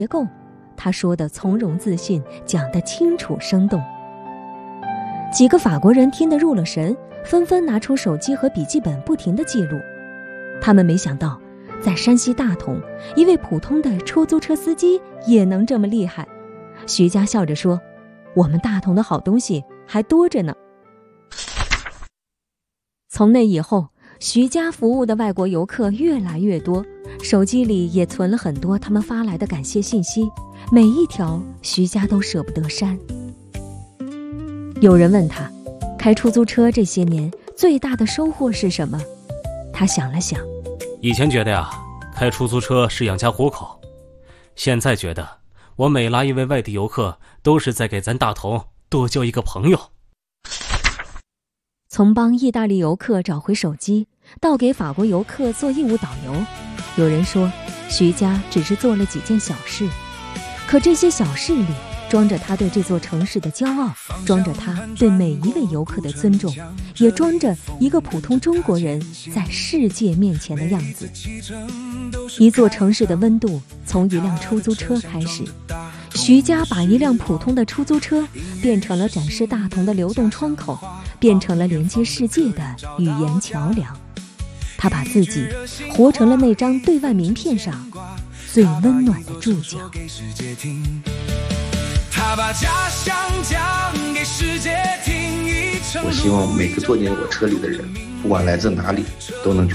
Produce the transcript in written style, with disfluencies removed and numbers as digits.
结构，他说的从容自信，讲得清楚生动。几个法国人听得入了神，纷纷拿出手机和笔记本不停地记录。他们没想到，在山西大同，一位普通的出租车司机也能这么厉害。徐佳笑着说，我们大同的好东西还多着呢。从那以后，徐佳服务的外国游客越来越多，手机里也存了很多他们发来的感谢信息，每一条徐佳都舍不得删。有人问他，开出租车这些年最大的收获是什么？他想了想， 以前觉得呀，开出租车是养家糊口，现在觉得我每拉一位外地游客，都是在给咱大同多交一个朋友。 从帮意大利游客找回手机，到给法国游客做义务导游，有人说徐佳只是做了几件小事，可这些小事里装着他对这座城市的骄傲，装着他对每一位游客的尊重，也装着一个普通中国人在世界面前的样子。一座城市的温度从一辆出租车开始，徐佳把一辆普通的出租车变成了展示大同的流动窗口，变成了连接世界的语言桥梁。他把自己活成了那张对外名片上最温暖的注脚。 他把家乡讲给世界听， 我希望每个坐进我车里的人，不管来自哪里，都能